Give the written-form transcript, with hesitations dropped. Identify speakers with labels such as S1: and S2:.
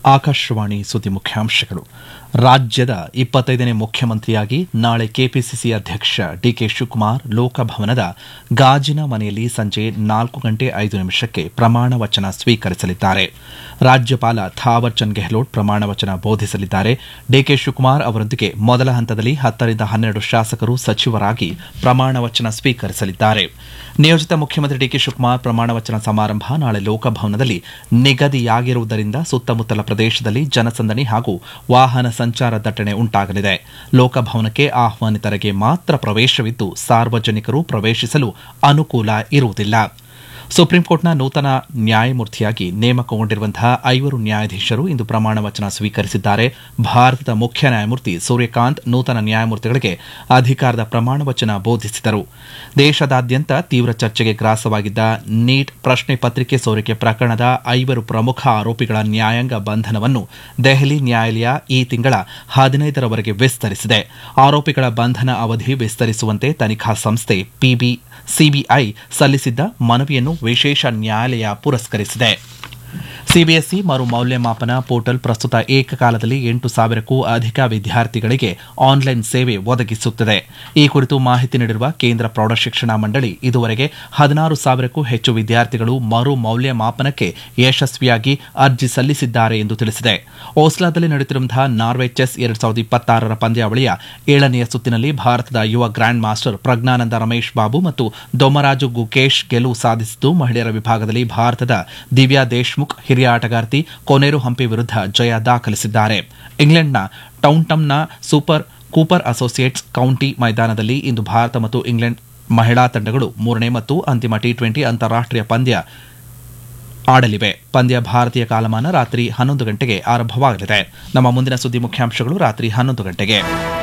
S1: ಆಕಾಶವಾಣಿ ಸುದ್ದಿ ಮುಖ್ಯಾಂಶಗಳು. ರಾಜ್ಯದ 25ನೇ ಮುಖ್ಯಮಂತ್ರಿಯಾಗಿ ನಾಳೆ ಕೆಪಿಸಿಸಿ ಅಧ್ಯಕ್ಷ ಡಿಕೆ ಶಿವಕುಮಾರ್ ಲೋಕಭವನದ ಗಾಜಿನ ಮನೆಯಲ್ಲಿ ಸಂಜೆ 4:05 ಪ್ರಮಾಣ ವಚನ ಸ್ವೀಕರಿಸಲಿದ್ದಾರೆ. ರಾಜ್ಯಪಾಲ ಥಾವರ್ ಚಂದ್ ಗೆಹ್ಲೋಟ್ ಪ್ರಮಾಣ ವಚನ ಬೋಧಿಸಲಿದ್ದಾರೆ. ಡಿಕೆ ಶಿವಕುಮಾರ್ ಅವರೊಂದಿಗೆ ಮೊದಲ ಹಂತದಲ್ಲಿ 10 ರಿಂದ 12 ಶಾಸಕರು ಸಚಿವರಾಗಿ ಪ್ರಮಾಣ ವಚನ ಸ್ವೀಕರಿಸಲಿದ್ದಾರೆ. ನಿಯೋಜಿತ ಮುಖ್ಯಮಂತ್ರಿ ಡಿಕೆ ಶಿವಕುಮಾರ್ ಪ್ರಮಾಣ ವಚನ ಸಮಾರಂಭ ನಾಳೆ ಲೋಕಭವನದಲ್ಲಿ ನಿಗದಿಯಾಗಿರುವುದರಿಂದ ಸುತ್ತಮುತ್ತಲ ಪ್ರದೇಶದಲ್ಲಿ ಜನಸಂದಣಿ ಹಾಗೂ ವಾಹನ ಸಂಚಾರ ದಟ್ಟಣೆ ಉಂಟಾಗಲಿದೆ. ಲೋಕಭವನಕ್ಕೆ ಆಹ್ವಾನಿತರಿಗೆ ಮಾತ್ರ ಪ್ರವೇಶವಿದ್ದು ಸಾರ್ವಜನಿಕರು ಪ್ರವೇಶಿಸಲು ಅನುಕೂಲ ಇರುವುದಿಲ್ಲ. ಸುಪ್ರೀಂಕೋರ್ಟ್ನ ನೂತನ ನ್ಯಾಯಮೂರ್ತಿಯಾಗಿ ನೇಮಕಗೊಂಡಿರುವಂತಹ 5 ನ್ಯಾಯಾಧೀಶರು ಇಂದು ಪ್ರಮಾಣ ವಚನ ಸ್ವೀಕರಿಸಿದ್ದಾರೆ. ಭಾರತದ ಮುಖ್ಯ ನ್ಯಾಯಮೂರ್ತಿ ಸೂರ್ಯಕಾಂತ್ ನೂತನ ನ್ಯಾಯಮೂರ್ತಿಗಳಿಗೆ ಅಧಿಕಾರದ ಪ್ರಮಾಣ ವಚನ ಬೋಧಿಸಿದರು. ದೇಶದಾದ್ಯಂತ ತೀವ್ರ ಚರ್ಚೆಗೆ ಗ್ರಾಸವಾಗಿದ್ದ ನೀಟ್ ಪ್ರಶ್ನೆ ಪತ್ರಿಕೆ ಸೋರಿಕೆ ಪ್ರಕರಣದ 5 ಪ್ರಮುಖ ಆರೋಪಿಗಳ ನ್ಯಾಯಾಂಗ ಬಂಧನವನ್ನು ದೆಹಲಿ ನ್ಯಾಯಾಲಯ ಈ ತಿಂಗಳ 15ರವರೆಗೆ ವಿಸ್ತರಿಸಿದೆ. ಆರೋಪಿಗಳ ಬಂಧನ ಅವಧಿ ವಿಸ್ತರಿಸುವಂತೆ ತನಿಖಾ ಸಂಸ್ಥೆ ಸಿಬಿಐ ಸಲ್ಲಿಸಿದ್ದ ಮನವಿಯನ್ನು ವಿಶೇಷ ನ್ಯಾಯಾಲಯ ಪುರಸ್ಕರಿಸಿದೆ. ಸಿಬಿಎಸ್ಇ ಮರು ಮೌಲ್ಯಮಾಪನ ಪೋರ್ಟಲ್ ಪ್ರಸ್ತುತ ಏಕಕಾಲದಲ್ಲಿ 8,000ಕ್ಕೂ ಅಧಿಕ ವಿದ್ಯಾರ್ಥಿಗಳಿಗೆ ಆನ್ಲೈನ್ ಸೇವೆ ಒದಗಿಸುತ್ತಿದೆ. ಈ ಕುರಿತು ಮಾಹಿತಿ ನೀಡಿರುವ ಕೇಂದ್ರ ಪ್ರೌಢಶಿಕ್ಷಣ ಮಂಡಳಿ ಇದುವರೆಗೆ 16,000ಕ್ಕೂ ಹೆಚ್ಚು ವಿದ್ಯಾರ್ಥಿಗಳು ಮರು ಮೌಲ್ಯಮಾಪನಕ್ಕೆ ಯಶಸ್ವಿಯಾಗಿ ಅರ್ಜಿ ಸಲ್ಲಿಸಿದ್ದಾರೆ ಎಂದು ತಿಳಿಸಿದೆ. ಓಸ್ಲಾದಲ್ಲಿ ನಡೆಯುತ್ತಿರುವಂತಹ ನಾರ್ವೆ ಚೆಸ್ 2026ರ ಪಂದ್ಯಾವಳಿಯ 7ನೇ ಸುತ್ತಿನಲ್ಲಿ ಭಾರತದ ಯುವ ಗ್ರ್ಯಾಂಡ್ ಮಾಸ್ಟರ್ ಪ್ರಜ್ಞಾನಂದ ರಮೇಶ್ ಬಾಬು ಮತ್ತು ದೊಮರಾಜು ಗುಕೇಶ್ ಗೆಲುವು ಸಾಧಿಸಿದ್ದು, ಮಹಿಳೆಯರ ವಿಭಾಗದಲ್ಲಿ ಭಾರತದ ದಿವ್ಯಾ ದೇಶ್ಮುಖ್ ಹಿರಿಯ ಆಟಗಾರ್ತಿ ಕೊನೇರು ಹಂಪಿ ವಿರುದ್ಧ ಜಯ ದಾಖಲಿಸಿದ್ದಾರೆ. ಇಂಗ್ಲೆಂಡ್ನ ಟೌಂಟಮ್ನ ಕೂಪರ್ ಅಸೋಸಿಯೇಟ್ಸ್ ಕೌಂಟಿ ಮೈದಾನದಲ್ಲಿ ಇಂದು ಭಾರತ ಮತ್ತು ಇಂಗ್ಲೆಂಡ್ ಮಹಿಳಾ ತಂಡಗಳು 3ನೇ ಮತ್ತು ಅಂತಿಮ ಟಿ20 ಅಂತಾರಾಷ್ಟೀಯ ಪಂದ್ಯ ಆಡಲಿವೆ. ಪಂದ್ಯ ಭಾರತೀಯ ಕಾಲಮಾನ ರಾತ್ರಿ 11 ಗಂಟೆಗೆ ಆರಂಭವಾಗಲಿದೆ. ನಮ್ಮ ಮುಂದಿನ ಸುದ್ದಿ ಮುಖ್ಯಾಂಶಗಳು ರಾತ್ರಿ 11 ಗಂಟೆಗೆ.